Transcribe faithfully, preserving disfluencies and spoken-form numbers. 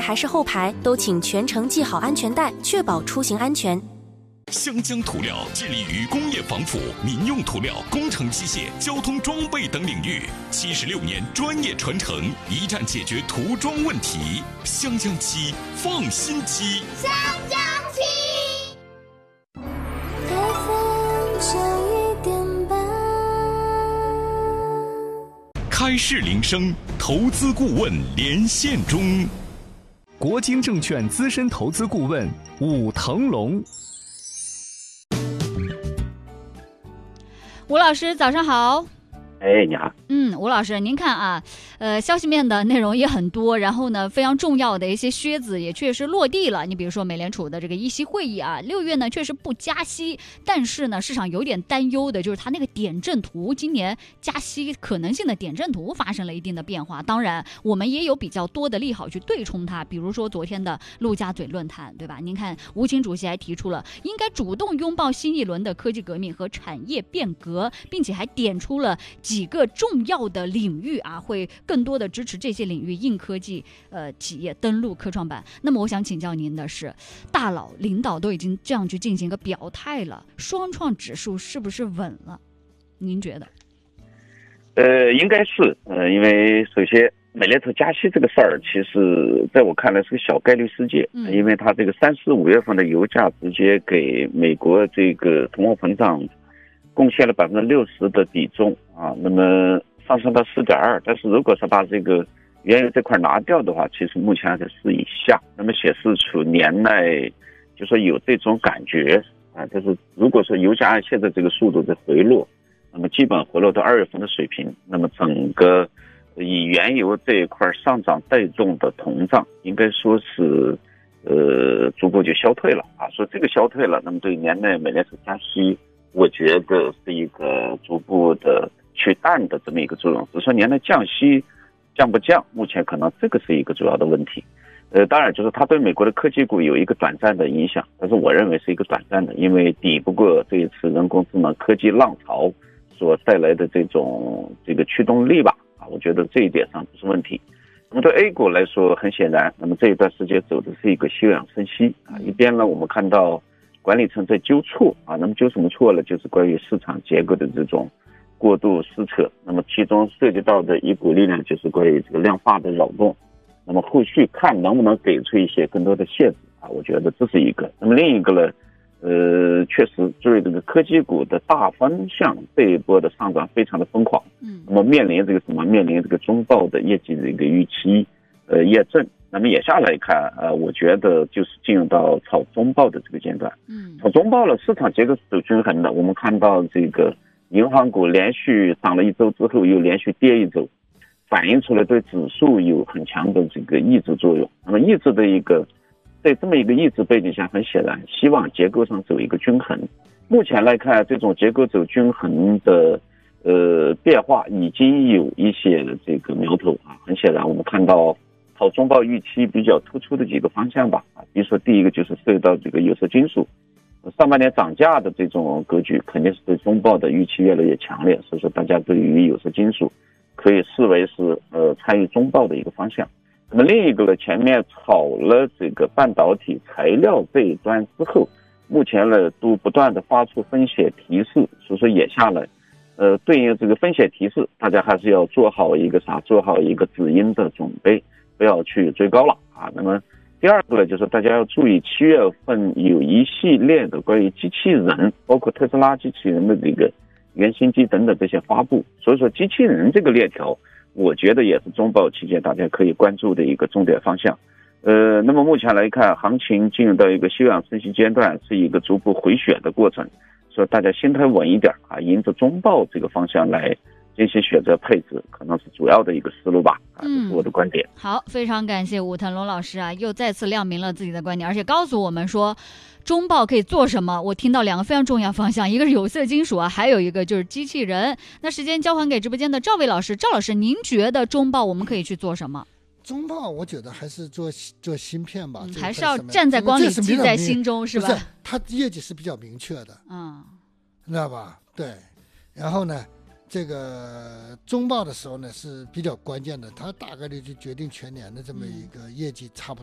还是后排，都请全程系好安全带，确保出行安全。 湘江涂料致力于工业防腐、民用涂料、工程机械、交通装备等领域，七十六年专业传承，一站解决涂装问题。湘江漆，放心漆。 湘江漆。 开市铃声，投资顾问连线中。 国金证券资深投资顾问武腾龙。 吴老师早上好。 哎，你好。 嗯，吴老师，您看啊，呃，消息面的内容也很多，然后呢，非常重要的一些靴子也确实落地了。你比如说美联储的这个议息会议啊，六月呢确实不加息，但是呢，市场有点担忧的就是它那个点阵图，今年加息可能性的点阵图发生了一定的变化。当然，我们也有比较多的利好去对冲它，比如说昨天的陆家嘴论坛，对吧？您看，吴清主席还提出了应该主动拥抱新一轮的科技革命和产业变革，并且还点出了几个重要的领域啊，会更多的支持这些领域硬科技呃企业登陆科创板。那么我想请教您的是，大佬领导都已经这样去进行一个表态了，双创指数是不是稳了？您觉得？ 呃，应该是呃，因为首先美联储加息这个事儿，其实在我看来是个小概率事件，嗯、因为它这个三四五月份的油价直接给美国这个通货膨胀贡献了百分之六十的比重啊，那么上升到四点二，但是如果是把这个原油这块拿掉的话，其实目前还在四以下，那么显示出年内就说有这种感觉啊，就是如果说油价按现在这个速度在回落，那么基本回落到二月份的水平，那么整个以原油这一块上涨带动的通胀，应该说是呃逐步就消退了啊，所以这个消退了，那么对年内美联储加息，我觉得是一个逐步的去淡的这么一个作用，只是说年内降息降不降，目前可能这个是一个主要的问题。呃，当然就是它对美国的科技股有一个短暂的影响，但是我认为是一个短暂的，因为抵不过这一次人工智能科技浪潮所带来的这种这个驱动力吧。啊，我觉得这一点上不是问题。那么对 A 股来说，很显然，那么这一段时间走的是一个休养生息啊，一边呢我们看到管理层在纠错啊，那么纠什么错了？就是关于市场结构的这种过度撕扯，那么其中涉及到的一股力量就是关于这个量化的扰动，那么后续看能不能给出一些更多的限制啊，我觉得这是一个。那么另一个呢，呃，确实作为这个科技股的大方向，这一波的上涨非常的疯狂，嗯，那么面临这个什么？面临这个中报的业绩的一个预期，呃，验证。那么眼下来看，呃，我觉得就是进入到炒中报的这个阶段。嗯，炒中报了，市场结构是走均衡的。我们看到这个银行股连续涨了一周之后，又连续跌一周，反映出来对指数有很强的这个抑制作用。那么抑制的一个，在这么一个抑制背景下，很显然希望结构上走一个均衡。目前来看，这种结构走均衡的呃变化已经有一些这个苗头啊。很显然，我们看到炒中报预期比较突出的几个方向吧，啊，比如说第一个就是涉及到这个有色金属，上半年涨价的这种格局肯定是对中报的预期越来越强烈，所以说大家对于有色金属可以视为是呃参与中报的一个方向。那么另一个呢，前面炒了这个半导体材料这一端之后，目前呢都不断的发出风险提示，所以说眼下呢呃对应这个风险提示，大家还是要做好一个啥，做好一个止盈的准备，不要去追高了啊。那么第二个呢，就是大家要注意，七月份有一系列的关于机器人，包括特斯拉机器人的这个原型机等等这些发布，所以说机器人这个链条，我觉得也是中报期间大家可以关注的一个重点方向。呃，那么目前来看，行情进入到一个休养生息阶段，是一个逐步回血的过程，所以大家心态稳一点啊，沿着中报这个方向来进行选择配置，可能是主要的一个思路吧，啊，这是我的观点。 嗯、好，非常感谢武腾龙老师啊，又再次亮明了自己的观点，而且告诉我们说，中报可以做什么。我听到两个非常重要方向，一个是有色金属啊，还有一个就是机器人。那时间交还给直播间的赵薇老师，赵老师，您觉得中报我们可以去做什么？ 中报我觉得还是做做芯片吧， 嗯、还是要站在光里记在心中，是吧？ 不是，它业绩是比较明确的，嗯，知道吧？对，然后呢？这个中报的时候呢是比较关键的，它大概率就决定全年的这么一个业绩差不多。